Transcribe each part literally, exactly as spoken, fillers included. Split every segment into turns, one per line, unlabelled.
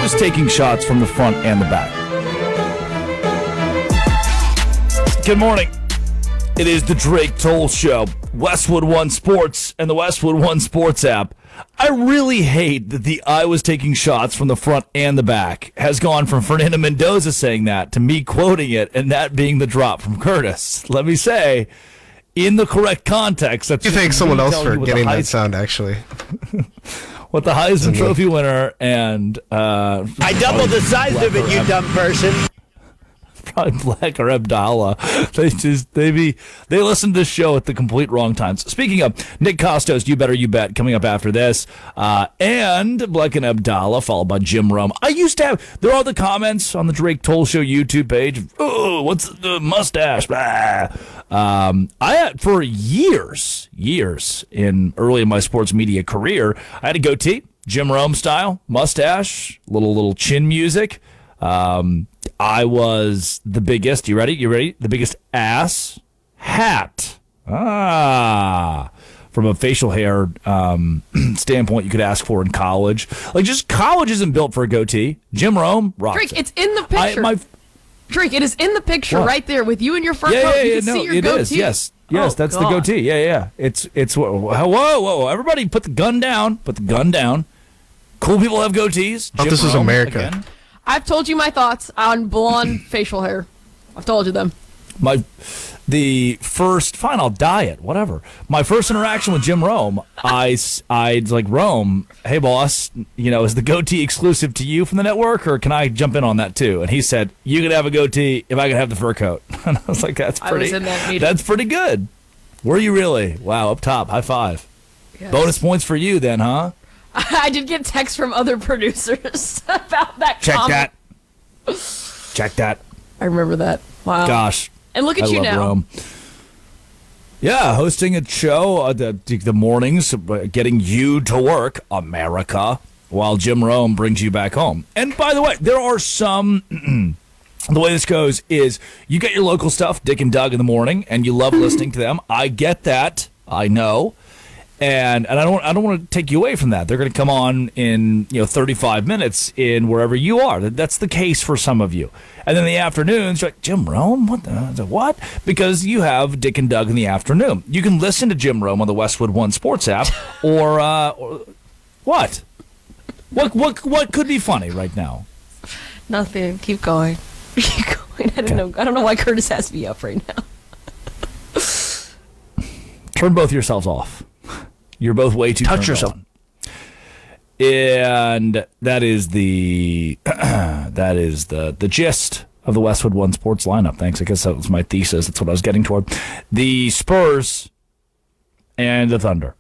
was taking shots from the front and the back. Good morning. It is the Drake Toll Show, Westwood One Sports, and the Westwood One Sports app. I really hate that the I was taking shots from the front and the back has gone from Fernando Mendoza saying that to me quoting it and that being the drop from Curtis. Let me say, in the correct context, that's
you thank someone else for getting that sound, actually.
What the Heisman Trophy winner and uh,
I doubled the size of it, you dumb person.
Probably Black or Abdallah. They just they be they listen to this show at the complete wrong times. Speaking of Nick Costos, You Better You Bet, coming up after this, uh, and Black and Abdallah, followed by Jim Rome. I used to have there are the comments on the Drake Toll Show YouTube page. Oh, what's the mustache? Blah. Um, I had for years, years in early in my sports media career, I had a goatee, Jim Rome style, mustache, little little chin music. Um, I was the biggest, you ready? You ready? The biggest ass hat. Ah, from a facial hair um, standpoint you could ask for in college. Like, just college isn't built for a goatee. Jim Rome, rocks
Drake,
it.
it's in the picture.
I, my,
Drake, it is in the picture
what?
right there with you and your fur
yeah,
coat.
yeah,
You
yeah,
can
no,
see your
it
goatee.
is, yes. Yes,
oh,
that's
God.
the goatee. Yeah, yeah. It's, it's, whoa, whoa, whoa, whoa. Everybody put the gun down. Put the gun down. Cool people have goatees.
Oh,
Jim
this is
Rome,
America.
Again.
I've told you my thoughts on blonde facial hair. I've told you them.
My, the first, fine, I'll dye it, whatever. My first interaction with Jim Rome, I, I was like, Rome, hey, boss, you know, is the goatee exclusive to you from the network, or can I jump in on that too? And he said, you could have a goatee if I could have the fur coat. And I was like, that's
I
pretty,
was in that meeting.
that's pretty good. Were you really? Wow, up top, high five.
Yes.
Bonus points for you then, huh?
I did get texts from other producers about that
Check
comment.
that. Check that.
I remember that. Wow.
Gosh.
And look at
I
you
love
now.
Rome. Yeah, hosting a show, uh, the, the mornings, uh, getting you to work, America, while Jim Rome brings you back home. And by the way, there are some, the way this goes is you get your local stuff, Dick and Doug in the morning, and you love listening to them. I get that. I know. And and I don't I don't want to take you away from that. They're going to come on in you know thirty-five minutes in wherever you are. That's the case for some of you. And then in the afternoons, you're like, Jim Rome? What? The, the what? Because you have Dick and Doug in the afternoon. You can listen to Jim Rome on the Westwood One Sports app, or, uh, or what? What what what could be funny right now?
Nothing. Keep going. Keep going. I don't know. I don't know why Curtis has me up right now.
Turn both yourselves off. You're both way too
Touch yourself.
On. And that is the that is the the gist of the Westwood One Sports lineup. Thanks. I guess that was my thesis. That's what I was getting toward. The Spurs and the Thunder.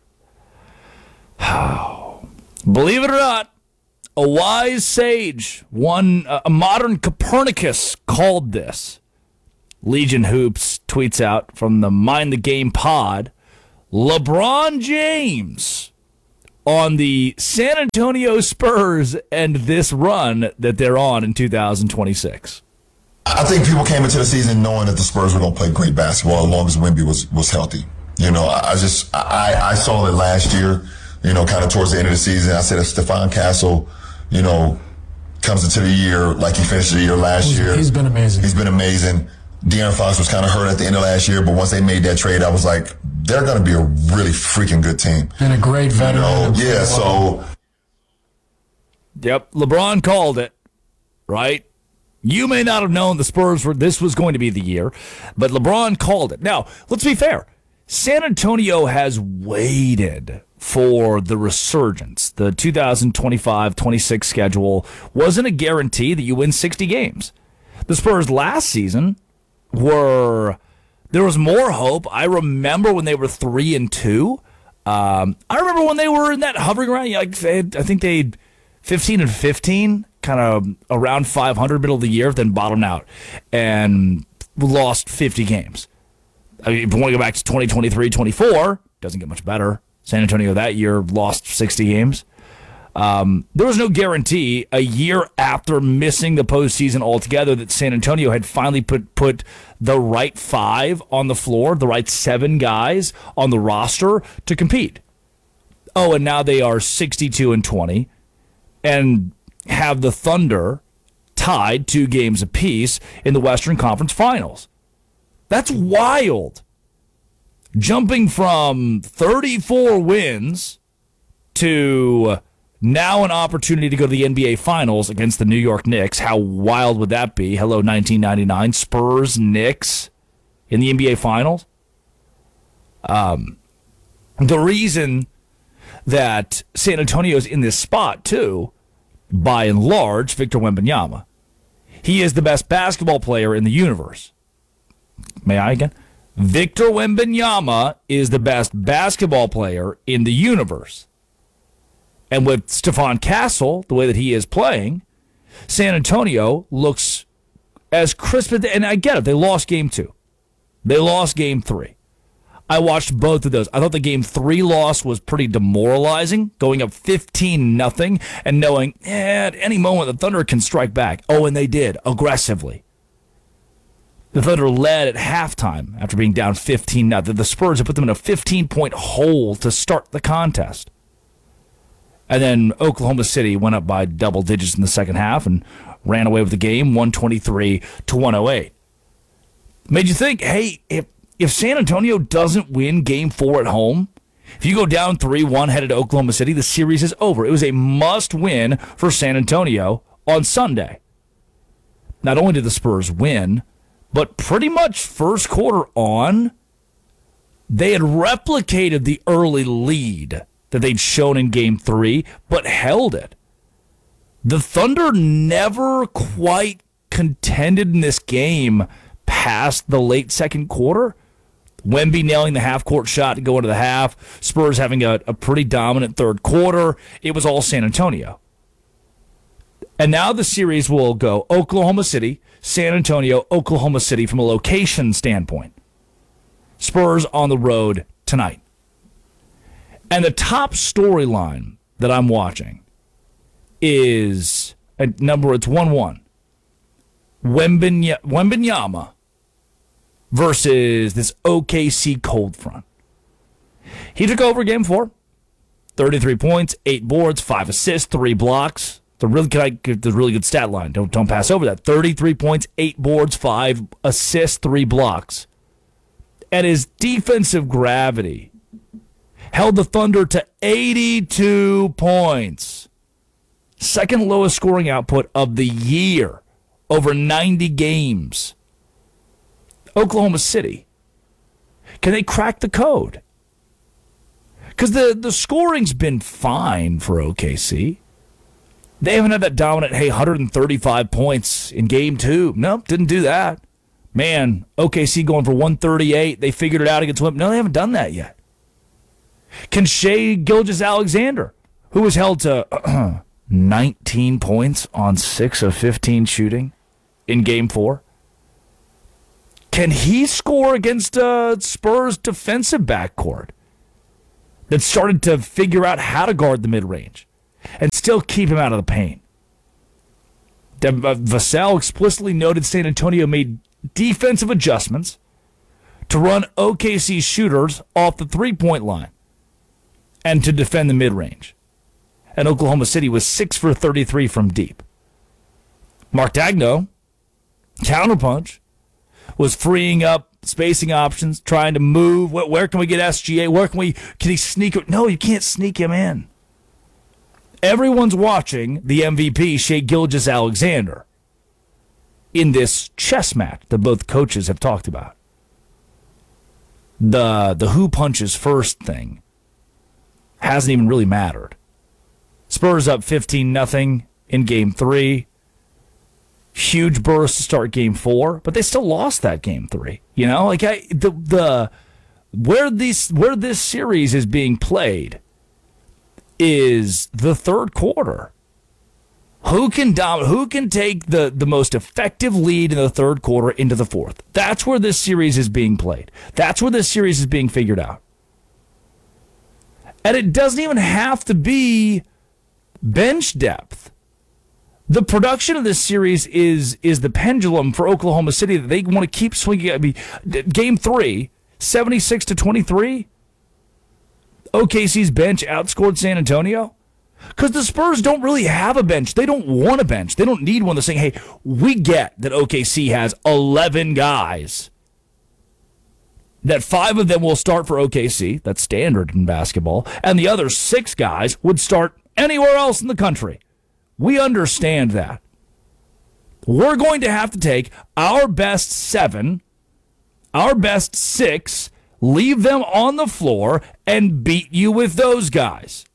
Believe it or not, a wise sage, one a modern Copernicus called this. Legion Hoops tweets out from the Mind the Game pod. LeBron James on the San Antonio Spurs and this run that they're on in two thousand twenty-six.
I think people came into the season knowing that the Spurs were going to play great basketball as long as Wemby was, was healthy. You know, I just, I, I saw it last year, you know, kind of towards the end of the season. I said if Stephon Castle, you know, comes into the year like he finished the year last
he's,
year.
He's been amazing.
He's been amazing. De'Aaron Fox was kind of hurt at the end of last year, but once they made that trade, I was like, they're going to be a really freaking good team.
And a great veteran.
You know? Yeah, so.
Yep, LeBron called it, right? You may not have known the Spurs were, this was going to be the year, but LeBron called it. Now, let's be fair. San Antonio has waited for the resurgence. The two thousand twenty-five twenty-six schedule wasn't a guarantee that you win sixty games. The Spurs last season were, there was more hope. I remember when they were three and two. Um, I remember when they were in that hovering around. Like they, I think they fifteen and fifteen, kind of around five hundred middle of the year, then bottomed out and lost fifty games. I mean, if you want to go back to twenty twenty-three twenty-four, doesn't get much better. San Antonio that year lost sixty games. Um, there was no guarantee a year after missing the postseason altogether that San Antonio had finally put, put the right five on the floor, the right seven guys on the roster to compete. Oh, and now they are sixty-two and twenty. And have the Thunder tied two games apiece in the Western Conference Finals. That's wild. Jumping from thirty-four wins to now an opportunity to go to the N B A Finals against the New York Knicks. How wild would that be? Hello, nineteen ninety-nine. Spurs, Knicks in the N B A Finals. Um, the reason that San Antonio's in this spot, too, by and large, Victor Wembanyama. He is the best basketball player in the universe. May I again? Victor Wembanyama is the best basketball player in the universe. And with Stephon Castle, the way that he is playing, San Antonio looks as crisp as, and I get it, they lost game two. They lost game three. I watched both of those. I thought the game three loss was pretty demoralizing, going up fifteen nothing and knowing eh, at any moment the Thunder can strike back. Oh, and they did, aggressively. The Thunder led at halftime after being down fifteen nothing. The Spurs had put them in a fifteen-point hole to start the contest. And then Oklahoma City went up by double digits in the second half and ran away with the game, one twenty-three to one oh eight. Made you think, hey, if If San Antonio doesn't win game four at home, if you go down three one headed to Oklahoma City, the series is over. It was a must-win for San Antonio on Sunday. Not only did the Spurs win, but pretty much first quarter on, they had replicated the early lead that they'd shown in game three, but held it. The Thunder never quite contended in this game past the late second quarter. Wemby nailing the half-court shot to go into the half. Spurs having a, a pretty dominant third quarter. It was all San Antonio. And now the series will go Oklahoma City, San Antonio, Oklahoma City from a location standpoint. Spurs on the road tonight. And the top storyline that I'm watching is, a number, it's one one. Wembany- Wembanyama versus this O K C cold front. He took over game four. thirty-three points, eight boards, five assists, three blocks. The really, can I give the really good stat line? Don't don't pass over that. thirty-three points, eight boards, five assists, three blocks. And his defensive gravity held the Thunder to eighty-two points. Second lowest scoring output of the year. Over ninety games. Oklahoma City. Can they crack the code? Because the, the scoring's been fine for O K C. They haven't had that dominant, hey, one hundred thirty-five points in game two. Nope, didn't do that. Man, O K C going for one thirty-eight. They figured it out against Wimp. No, they haven't done that yet. Can Shai Gilgeous-Alexander, who was held to nineteen points on six of fifteen shooting in game four, can he score against uh, Spurs' defensive backcourt that started to figure out how to guard the mid-range and still keep him out of the paint? De- uh, Vassell explicitly noted San Antonio made defensive adjustments to run O K C shooters off the three-point line and to defend the mid-range. And Oklahoma City was six for thirty-three from deep. Mark Daigneault, counterpunch, was freeing up spacing options, trying to move. Where, where can we get S G A? Where can we? Can he sneak? No, you can't sneak him in. Everyone's watching the M V P, Shai Gilgeous-Alexander, in this chess match that both coaches have talked about. The the who punches first thing hasn't even really mattered. Spurs up fifteen nothing in game three. Huge burst to start game four, but they still lost that game three. You know, like I, the the where this where this series is being played is the third quarter. Who can dom- Who can take the, the most effective lead in the third quarter into the fourth? That's where this series is being played. That's where this series is being figured out. And it doesn't even have to be bench depth. The production of this series is is the pendulum for Oklahoma City that they want to keep swinging. I mean, game three, seventy-six to twenty-three. O K C's bench outscored San Antonio. Because the Spurs don't really have a bench. They don't want a bench. They don't need one that's saying, hey, we get that O K C has eleven guys. That five of them will start for O K C. That's standard in basketball. And the other six guys would start anywhere else in the country. We understand that. We're going to have to take our best seven, our best six, leave them on the floor, and beat you with those guys.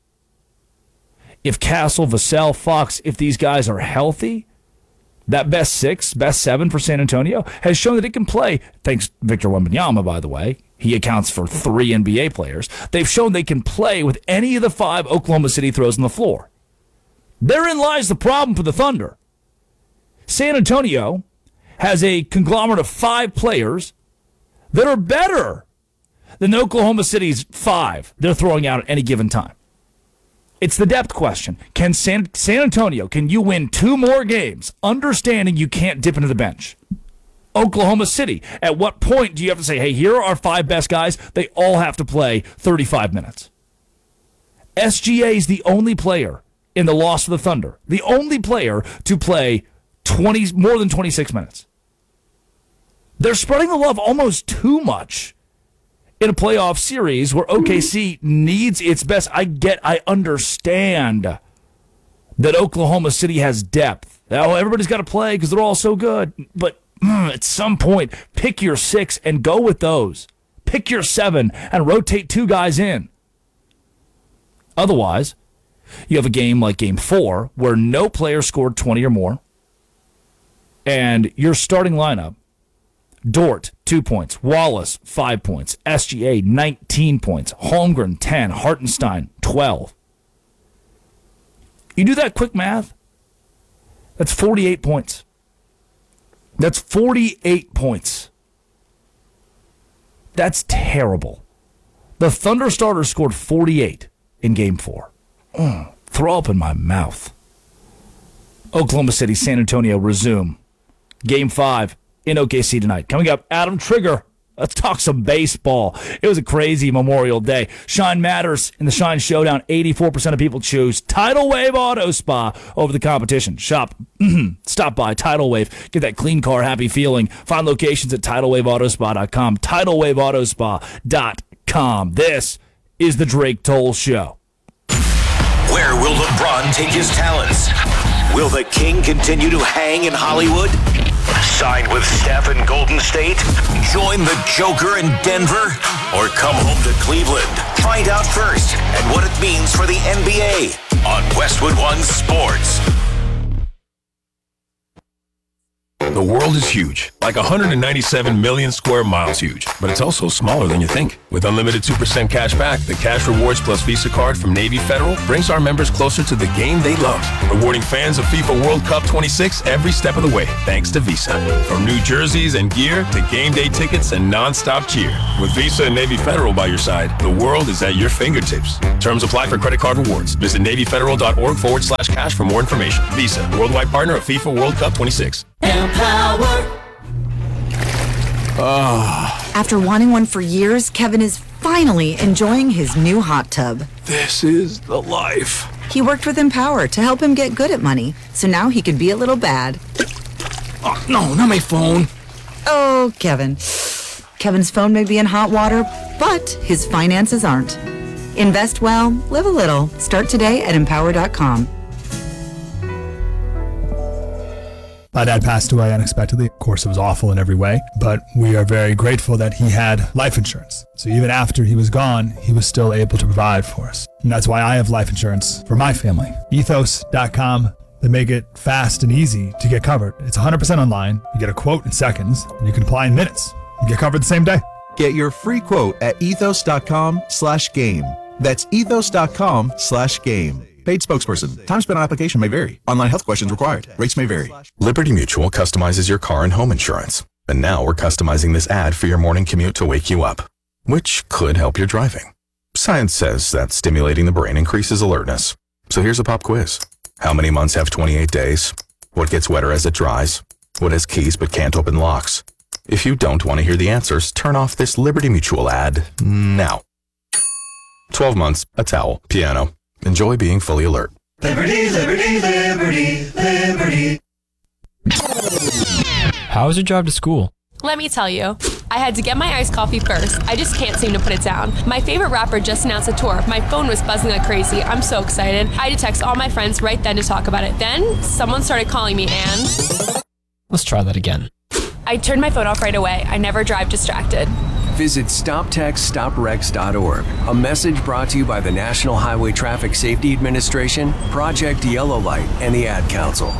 If Castle, Vassell, Fox, if these guys are healthy, that best six, best seven for San Antonio has shown that it can play, thanks to Victor Wembanyama, by the way. He accounts for three N B A players. They've shown they can play with any of the five Oklahoma City throws on the floor. Therein lies the problem for the Thunder. San Antonio has a conglomerate of five players that are better than Oklahoma City's five they're throwing out at any given time. It's the depth question. Can San, San Antonio, can you win two more games, understanding you can't dip into the bench? Oklahoma City, at what point do you have to say, hey, here are our five best guys, they all have to play thirty-five minutes? S G A is the only player in the loss of the Thunder, the only player to play twenty more than twenty-six minutes. They're spreading the love almost too much in a playoff series where O K C needs its best. I get, I understand that Oklahoma City has depth. Now, everybody's got to play because they're all so good. But mm, at some point, pick your six and go with those. Pick your seven and rotate two guys in. Otherwise, you have a game like game four where no player scored twenty or more. And your starting lineup, Dort, two points. Wallace, five points. S G A, nineteen points. Holmgren, ten. Hartenstein, twelve. You do that quick math, that's forty-eight points. That's forty-eight points. That's terrible. The Thunder starters scored forty-eight in game four. Mm, throw up in my mouth. Oklahoma City, San Antonio resume. Game five. In O K C tonight. Coming up, Adam Trigger. Let's talk some baseball. It was a crazy Memorial Day. Shine matters in the Shine Showdown. eighty-four percent of people choose Tidal Wave Auto Spa over the competition. Shop, stop by Tidal Wave. Get that clean car, happy feeling. Find locations at tidal wave auto spa dot com. tidal wave auto spa dot com. This is the Drake Toll Show.
Where will LeBron take his talents? Will the King continue to hang in Hollywood? Sign with Steph in Golden State? Join the Joker in Denver? Or come home to Cleveland? Find out first and what it means for the N B A on Westwood One Sports.
The world is huge, like one hundred ninety-seven million square miles huge, but it's also smaller than you think. With unlimited two percent cash back, the Cash Rewards Plus Visa card from Navy Federal brings our members closer to the game they love, rewarding fans of FIFA World Cup twenty-six every step of the way, thanks to Visa. From new jerseys and gear to game day tickets and non-stop cheer. With Visa and Navy Federal by your side, the world is at your fingertips. Terms apply for credit card rewards. Visit NavyFederal.org forward slash cash for more information. Visa, worldwide partner of FIFA World Cup twenty-six.
Empower.
Ah.
After wanting one for years, Kevin is finally enjoying his new hot tub.
This is the life.
He worked with Empower to help him get good at money, so now he could be a little bad.
Oh, no, not my phone.
Oh, Kevin. Kevin's phone may be in hot water, but his finances aren't. Invest well, live a little. Start today at empower dot com.
My dad passed away unexpectedly. Of course, it was awful in every way, but we are very grateful that he had life insurance. So even after he was gone, he was still able to provide for us. And that's why I have life insurance for my family. ethos dot com. They make it fast and easy to get covered. It's one hundred percent online. You get a quote in seconds, and you can apply in minutes. You get covered the same day.
Get your free quote at ethos dot com slash game. That's ethos dot com slash game. Paid spokesperson. Time spent on application may vary. Online health questions required. Rates may vary.
Liberty Mutual customizes your car and home insurance. And now we're customizing this ad for your morning commute to wake you up, which could help your driving. Science says that stimulating the brain increases alertness. So here's a pop quiz. How many months have twenty-eight days? What gets wetter as it dries? What has keys but can't open locks? If you don't want to hear the answers, turn off this Liberty Mutual ad now. twelve months, a towel, piano. Enjoy being fully alert.
Liberty, liberty, liberty, liberty.
How was your drive to school?
Let me tell you, I had to get my iced coffee first. I just can't seem to put it down. My favorite rapper just announced a tour. My phone was buzzing like crazy. I'm so excited. I had to text all my friends right then to talk about it. Then someone started calling me and...
Let's try that again.
I turned my phone off right away. I never drive distracted.
Visit stop text stop wrecks dot org. A message brought to you by the National Highway Traffic Safety Administration, Project Yellow Light, and the Ad Council.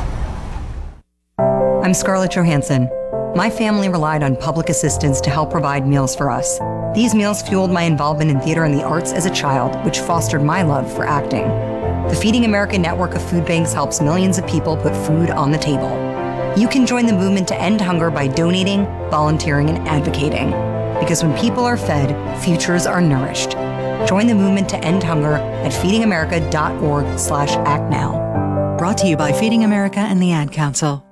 I'm Scarlett Johansson. My family relied on public assistance to help provide meals for us. These meals fueled my involvement in theater and the arts as a child, which fostered my love for acting. The Feeding America network of food banks helps millions of people put food on the table. You can join the movement to end hunger by donating, volunteering, and advocating. Because when people are fed, futures are nourished. Join the movement to end hunger at feeding america dot org slash act now.
Brought to you by Feeding America and the Ad Council.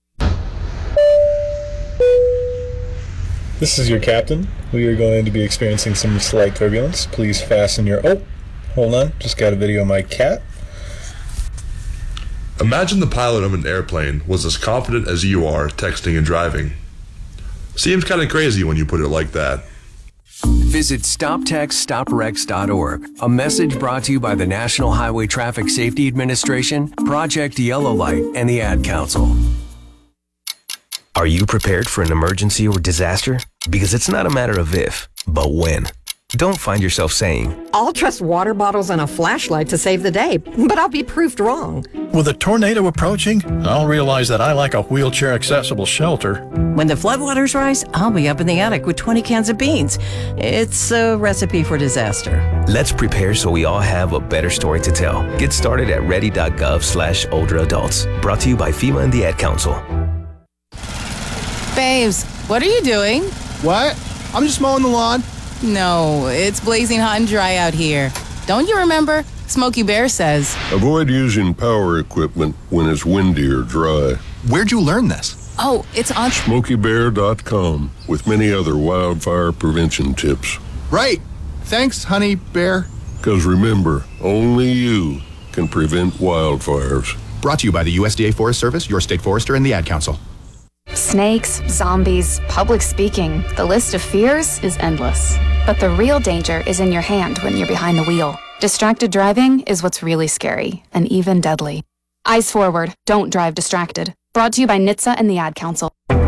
This is your captain. We are going to be experiencing some slight turbulence. Please fasten your... Oh, hold on. Just got a video of my cat.
Imagine the pilot of an airplane was as confident as you are texting and driving. Seems kind of crazy when you put it like that.
Visit stop text stop wrecks dot org. A message brought to you by the National Highway Traffic Safety Administration, Project Yellow Light, and the Ad Council.
Are you prepared for an emergency or disaster? Because it's not a matter of if, but when. Don't find yourself saying,
I'll trust water bottles and a flashlight to save the day, but I'll be proved wrong.
With a tornado approaching, I'll realize that I like a wheelchair-accessible shelter.
When the floodwaters rise, I'll be up in the attic with twenty cans of beans. It's a recipe for disaster.
Let's prepare so we all have a better story to tell. Get started at ready.gov slash older adults. Brought to you by FEMA and the Ad Council.
Babes, what are you doing?
What? I'm just mowing the lawn.
No, it's blazing hot and dry out here. Don't you remember? Smokey Bear says,
avoid using power equipment when it's windy or dry.
Where'd you learn this?
Oh, it's on
smokey bear dot com with many other wildfire prevention tips.
Right. Thanks, honey bear.
Because remember, only you can prevent wildfires.
Brought to you by the U S D A Forest Service, your state forester, and the Ad Council.
Snakes, zombies, public speaking. The list of fears is endless. But the real danger is in your hand when you're behind the wheel. Distracted driving is what's really scary and even deadly. Eyes forward, don't drive distracted. Brought to you by N H T S A and the Ad Council.